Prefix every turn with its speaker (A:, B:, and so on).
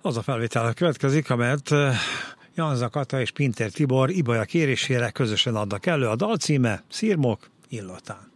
A: Az a felvétel következik, amelyet Janza Kata és Pintér Tibor Ibolya kérésére közösen adnak elő. A dal címe Szirmok illatán.